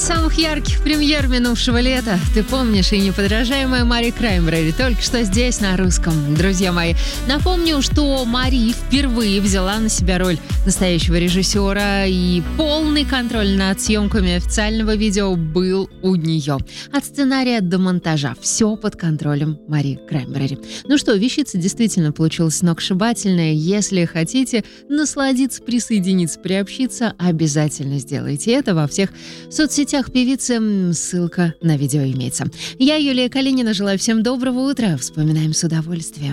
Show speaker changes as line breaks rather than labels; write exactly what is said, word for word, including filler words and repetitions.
самых ярких премьер минувшего лета. Ты помнишь, и неподражаемая Мари Краймбрери только что здесь, на русском. Друзья мои, напомню, что Мари впервые взяла на себя роль настоящего режиссера, и полный контроль над съемками официального видео был у нее. От сценария до монтажа. Все под контролем Мари Краймбрери. Ну что, вещица действительно получилась сногсшибательная. Если хотите насладиться, присоединиться, приобщиться, обязательно сделайте это во всех соцсетях певицы. Ссылка на видео имеется. Я, Юлия Калинина, желаю всем доброго утра. Вспоминаем с удовольствием.